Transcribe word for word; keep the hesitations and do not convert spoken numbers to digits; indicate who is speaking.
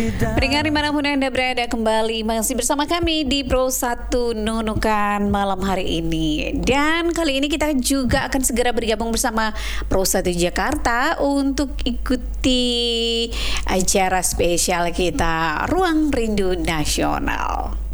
Speaker 1: Pendengar dimanapun Anda berada, kembali masih bersama kami di Pro satu Nunukan malam hari ini. Dan kali ini kita juga akan segera bergabung bersama Pro satu Jakarta untuk ikuti acara spesial kita, Ruang Rindu Nasional.